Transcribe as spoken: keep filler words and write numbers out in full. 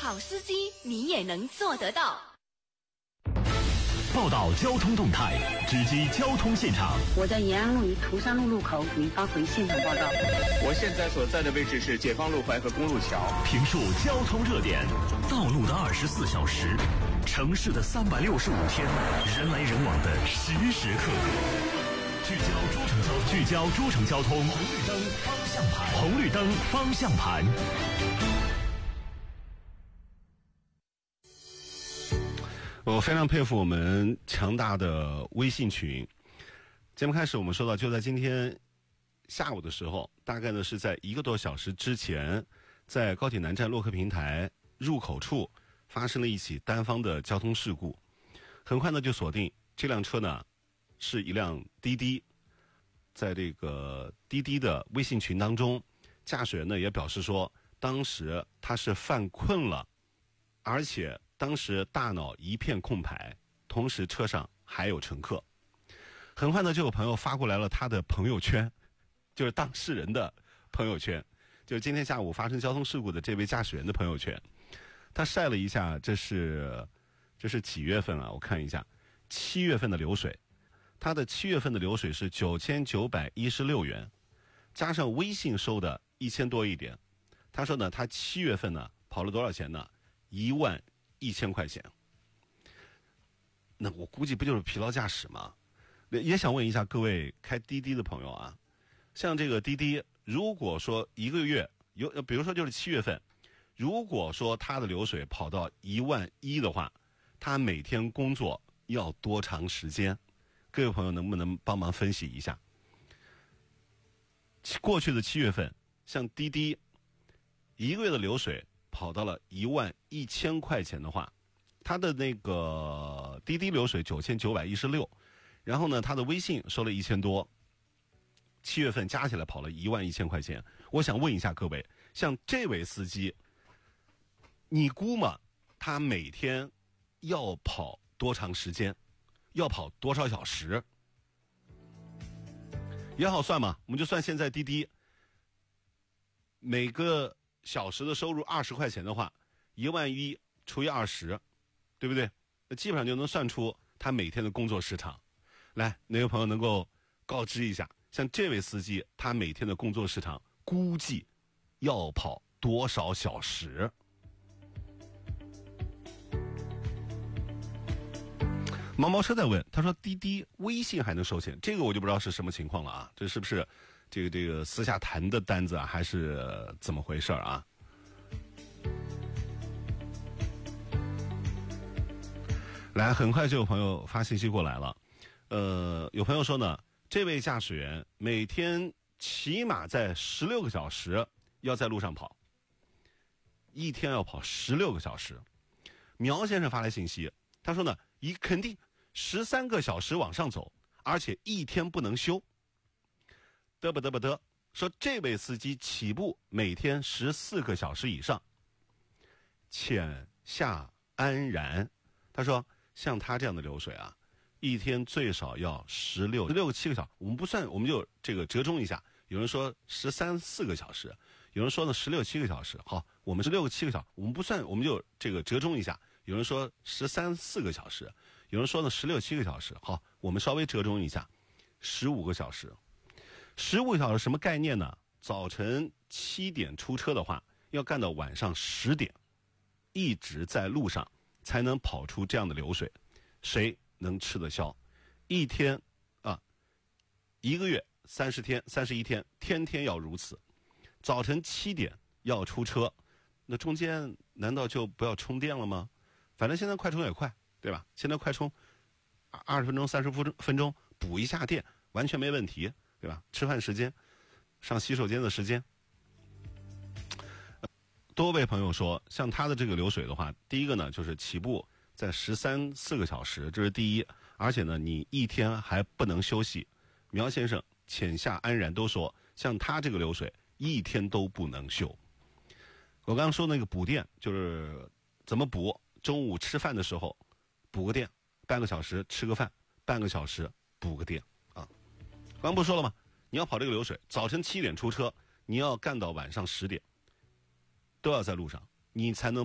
好司机你也能做得到。 报道交通动态，直击交通现场。 我在延安路与涂山路路口给您发回现场报道。 我现在所在的位置是解放路淮河公路桥。 评述交通热点，道路的二十四小时，城市的三百六十五天，人来人往的时时刻刻。聚焦诸城交，聚焦诸城交通，红绿灯方向盘，红绿灯方向盘。 我非常佩服我们强大的微信群。节目开始，我们说到，就在今天下午的时候，大概呢是在一个多小时之前，在高铁南站洛克平台入口处发生了一起单方的交通事故。很快呢就锁定这辆车呢是一辆滴滴。在这个滴滴的微信群当中，驾驶员呢也表示说，当时他是犯困了，而且当时大脑一片空白，同时车上还有乘客。很快呢就有朋友发过来了他的朋友圈，就是当事人的朋友圈，就是今天下午发生交通事故的这位驾驶员的朋友圈。他晒了一下，这是这是几月份啊？我看一下，七月份的流水。他的七月份的流水是九千九百一十六元，加上微信收的一千多一点。他说呢，他七月份呢跑了多少钱呢？一万一千块钱。那我估计不就是疲劳驾驶吗？也想问一下各位开滴滴的朋友啊，像这个滴滴，如果说一个月有，比如说就是七月份，如果说他的流水跑到一万一的话，他每天工作要多长时间？各位朋友能不能帮忙分析一下？过去的七月份，像滴滴一个月的流水跑到了一万一千块钱的话，它的那个滴滴流水九千九百一十六，然后呢，它的微信收了一千多，七月份加起来跑了一万一千块钱。我想问一下各位，像这位司机，你估摸他每天要跑多长时间？要跑多少小时？也好算嘛，我们就算现在滴滴每个小时的收入二十块钱的话，一万一除以二十，对不对？那基本上就能算出他每天的工作时长。来，哪位朋友能够告知一下，像这位司机他每天的工作时长估计要跑多少小时？毛毛车在问，他说滴滴微信还能收钱，这个我就不知道是什么情况了啊，这是不是这个这个私下谈的单子啊，还是怎么回事啊？来，很快就有朋友发信息过来了，呃，有朋友说呢，这位驾驶员每天起码在十六个小时要在路上跑，一天要跑十六个小时。苗先生发来信息，他说呢，一肯定十三个小时往上走，而且一天不能休。嘚不嘚不嘚，说这位司机起步每天十四个小时以上。浅夏安然，他说像他这样的流水啊，一天最少要十六六七个小时，我们不算，我们就这个折中一下。有人说十三四个小时，有人说呢十六七个小时。好，我们十六七个小时，我们不算，我们就这个折中一下。有人说十三四个小时，有人说呢十六七个小时。好，我们稍微折中一下，十五个小时。十五个小时什么概念呢？早晨七点出车的话，要干到晚上十点，一直在路上才能跑出这样的流水。谁能吃得消？一天啊，一个月三十天，三十一天，天天要如此。早晨七点要出车，那中间难道就不要充电了吗？反正现在快充也快，对吧？现在快充二十分钟、三十分钟补一下电，完全没问题，对吧？吃饭时间、上洗手间的时间。多位朋友说，像他的这个流水的话，第一个呢就是起步在十三四个小时，这是第一，而且呢你一天还不能休息。苗先生、浅夏安然都说，像他这个流水一天都不能休。我刚刚说那个补电就是怎么补？中午吃饭的时候补个电，半个小时吃个饭，半个小时补个电啊。刚刚不说了吗？你要跑这个流水，早晨七点出车，你要干到晚上十点，都要在路上，你才能